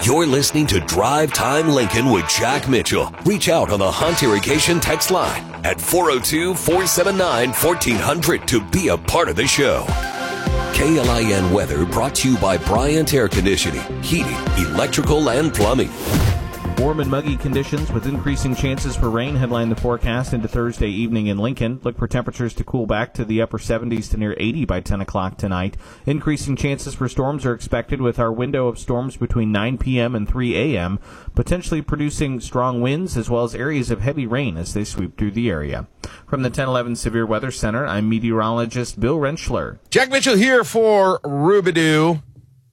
You're listening to Drive Time Lincoln with Jack Mitchell. Reach out on the Hunt Irrigation text line at 402-479-1400 to be a part of the show. KLIN Weather brought to you by Bryant Air Conditioning, Heating, Electrical, and Plumbing. Warm and muggy conditions with increasing chances for rain headline the forecast into Thursday evening in Lincoln. Look for temperatures to cool back to the upper 70s to near 80 by 10 o'clock tonight. Increasing chances for storms are expected with our window of storms between 9 p.m. and 3 a.m., potentially producing strong winds as well as areas of heavy rain as they sweep through the area. From the 1011 Severe Weather Center, I'm meteorologist Bill Rentschler. Jack Mitchell here for Rubidoo.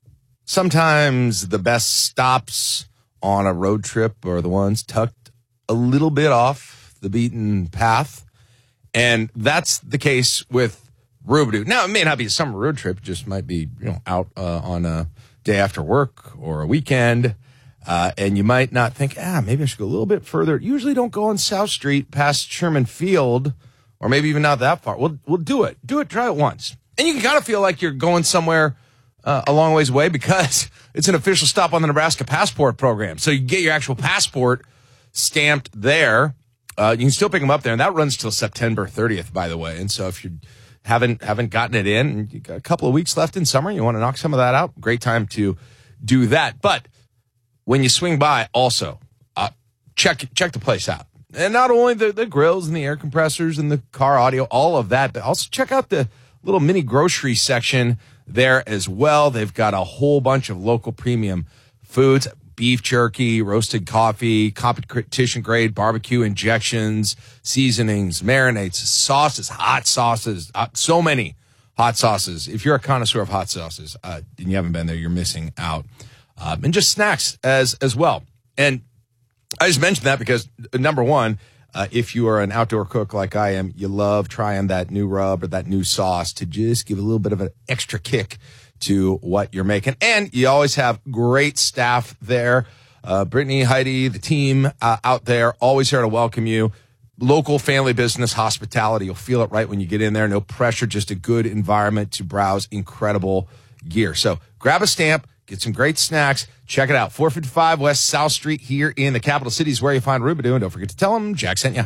Sometimes the best stops on a road trip are the ones tucked a little bit off the beaten path. And that's the case with Rubidoo. Now, it may not be a summer road trip. It just might be, out on a day after work or a weekend. And you might not think, maybe I should go a little bit further. Usually don't go on South Street past Sherman Field, or maybe even not that far. We'll do it. Try it once. And you can kind of feel like you're going somewhere a long ways away because it's an official stop on the Nebraska Passport Program. So you get your actual passport stamped there. You can still pick them up there, and that runs till September 30th, by the way. And so if you haven't gotten it in, and you got a couple of weeks left in summer, you want to knock some of that out, great time to do that. But when you swing by, also check the place out. And not only the grills and the air compressors and the car audio, all of that, but also check out the little mini grocery section there as well. They've got a whole bunch of local premium foods, beef jerky, roasted coffee, competition grade barbecue injections, seasonings, marinades, sauces, hot sauces, so many hot sauces. If you're a connoisseur of hot sauces and you haven't been there, you're missing out. And just snacks as well. And I just mentioned that because, number one, if you are an outdoor cook like I am, you love trying that new rub or that new sauce to just give a little bit of an extra kick to what you're making. And you always have great staff there. Brittany, Heidi, the team out there, always here to welcome you. Local family business hospitality. You'll feel it right when you get in there. No pressure, just a good environment to browse incredible gear. So grab a stamp. Get some great snacks. Check it out. 455 West South Street here in the capital city is where you find Rubidoo. And don't forget to tell them Jack sent you.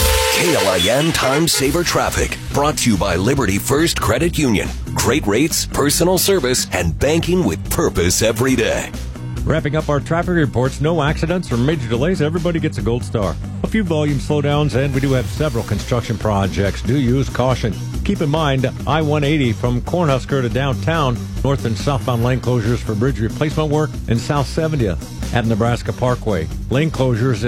KLIN Time Saver Traffic, brought to you by Liberty First Credit Union. Great rates, personal service, and banking with purpose every day. Wrapping up our traffic reports, no accidents or major delays. Everybody gets a gold star. A few volume slowdowns, and we do have several construction projects. Do use caution. Keep in mind, I-180 from Cornhusker to downtown, north and southbound lane closures for bridge replacement work, and South 70th at Nebraska Parkway. Lane closures